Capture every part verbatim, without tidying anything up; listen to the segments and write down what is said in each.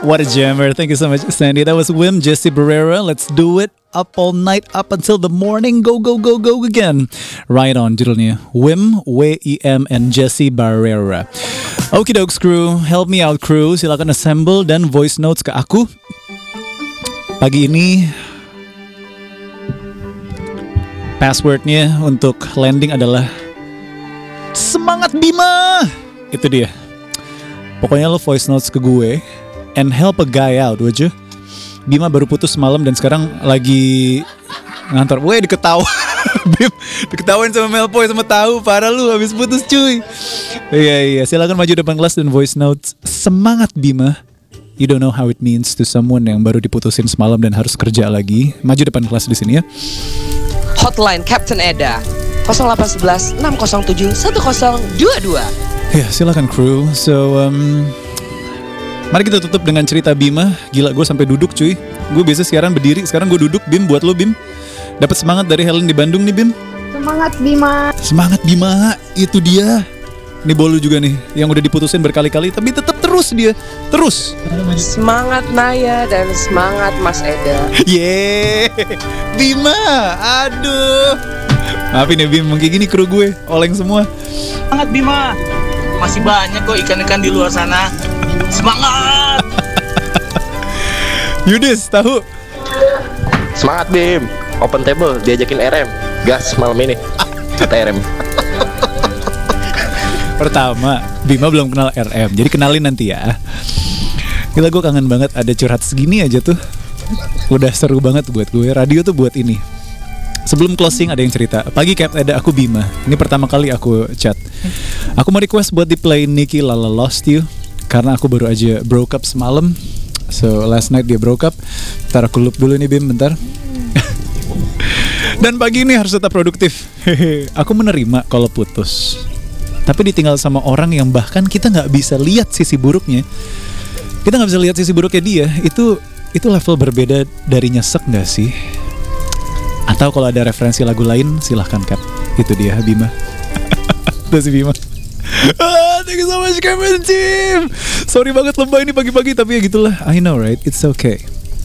What a jammer. Thank you so much, Sandy. That was Wim, Jesse Barrera. Let's do it. Up all night, up until the morning. Go, go, go, go again. Right on, judulnya. Wim, W I M, and Jesse Barrera. Okie dokes crew, help me out crew. Silakan assemble dan voice notes ke aku. Pagi ini, passwordnya untuk landing adalah Semangat Bima. Itu dia. Pokoknya lo voice notes ke gue and help a guy out, would you? Bima baru putus semalam dan sekarang lagi ngantor. Weh, diketawa. Bim, diketawain sama Melpoy sama tahu. Parah lu, habis putus cuy. Iya, iya. Silakan maju depan kelas dan voice notes. Semangat Bima. You don't know how it means to someone yang baru diputusin semalam dan harus kerja lagi. Maju depan kelas di sini ya. Hotline Captain Eda nol delapan satu satu enam nol tujuh satu nol dua dua. Ya, silakan crew. So, um, mari kita tutup dengan cerita Bima. Gila, gue sampai duduk cuy. Gue biasa siaran berdiri, sekarang gue duduk. Bim, buat lo Bim. Dapat semangat dari Helen di Bandung nih Bim. Semangat Bima. Semangat Bima, itu dia. Ini Bolu juga nih, yang udah diputusin berkali-kali, tapi tetap terus dia. Terus. Semangat Naya dan semangat Mas Eda. Yeay, Bima. Aduh. Maafin ya Bim, kayak gini kru gue, oleng semua. Semangat Bima. Masih banyak kok ikan-ikan di luar sana. Semangat. Yudis, tahu? Semangat Bim. Open table, diajakin R M. Gas malam ini. Kata R M. Pertama, Bima belum kenal R M, jadi kenalin nanti ya. Gila, gue kangen banget ada curhat segini aja tuh. Udah seru banget buat gue. Radio tuh buat ini. Sebelum closing ada yang cerita. Pagi Cap, ada aku Bima. Ini pertama kali aku chat. Aku mau request buat di play Nicki Lala Lost You, karena aku baru aja broke up semalam. So last night dia broke up. Bentar aku loop dulu nih Bim, bentar. Dan pagi ini harus tetap produktif. Aku menerima kalau putus, tapi ditinggal sama orang yang bahkan kita gak bisa lihat sisi buruknya. Kita gak bisa lihat sisi buruknya dia. Itu itu level berbeda dari nyesek gak sih? Atau kalau ada referensi lagu lain silahkan Kat. Itu dia Bima. Itu si Bima. Ah, thank you so much Kevin Team. Sorry banget lembah ini pagi-pagi, tapi ya gitulah. I know right, it's okay.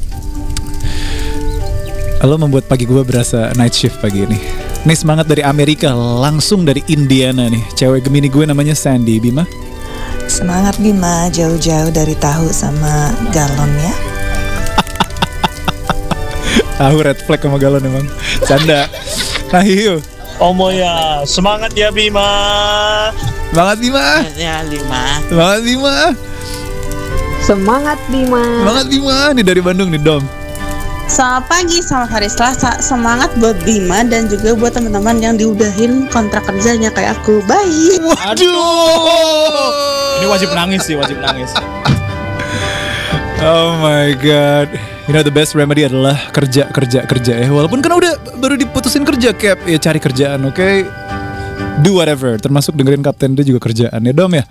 Lo membuat pagi gue berasa night shift pagi ini. Nih semangat dari Amerika, langsung dari Indiana nih. Cewek Gemini gue namanya Sandy. Bima. Semangat Bima, jauh-jauh dari tahu sama galon ya. Tahu red flag sama galon emang. Canda. Nah hiu. Omo ya, semangat ya Bima. Semangat Bima. Ya Bima. Semangat Bima. Semangat Bima. Semangat Bima. Nih dari Bandung nih Dom. Selamat pagi, selamat hari Selasa. Semangat buat Bima dan juga buat teman-teman yang diudahin kontrak kerjanya kayak aku. Bye. Waduh. Ini wajib nangis sih, wajib nangis. Oh my god. You know the best remedy adalah kerja, kerja, kerja ya. Walaupun kan udah baru diputusin kerja Cap, ya cari kerjaan, oke? Okay? Do whatever, termasuk dengerin Kapten dia juga kerjaan ya Dom ya.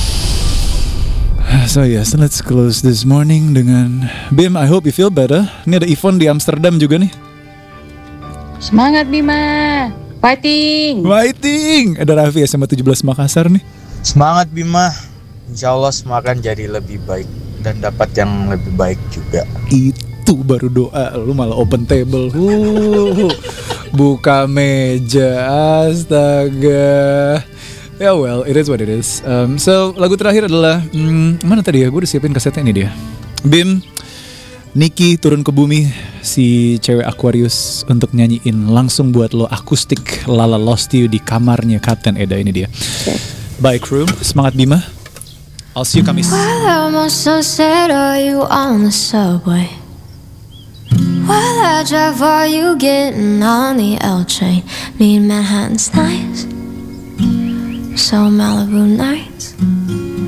So yes, let's close this morning dengan Bim, I hope you feel better. Ini ada Yvonne di Amsterdam juga nih. Semangat Bima, fighting. Fighting. Ada Raffi S M A tujuh belas Makassar nih. Semangat Bima, insya Allah semua akan jadi lebih baik dan dapat yang lebih baik juga. Itu baru doa, lu malah open table. Uh, buka meja, astaga. Ya yeah, well, it is what it is. Um, so lagu terakhir adalah hmm, mana tadi ya? Gue udah siapin kasetnya, ini dia. Bim, Nicki turun ke bumi, si cewek Aquarius, untuk nyanyiin langsung buat lo akustik Lala Lost You di kamarnya Kapten Eda. Ini dia. Bye crew, semangat Bima. I'll see you Kamis. While I'm on Sunset, are you on the subway? While I drive, are you getting on the L train? Need Manhattan's nice, so Malibu nights.